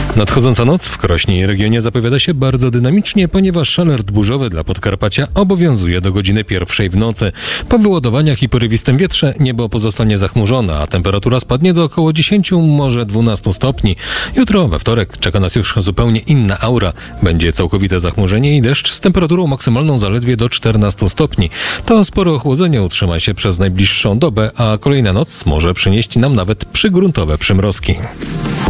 Nadchodząca noc w Krośnie i regionie zapowiada się bardzo dynamicznie, ponieważ alert burzowy dla Podkarpacia obowiązuje do godziny 1 w nocy. Po wyładowaniach i porywistym wietrze niebo pozostanie zachmurzone, a temperatura spadnie do około 10, może 12 stopni. Jutro, we wtorek, czeka nas już zupełnie inna aura. Będzie całkowite zachmurzenie i deszcz z temperaturą maksymalną zaledwie do 14 stopni. To spore ochłodzenie utrzyma się przez najbliższą dobę, a kolejna noc może przynieść nam nawet przygruntowe przymrozki.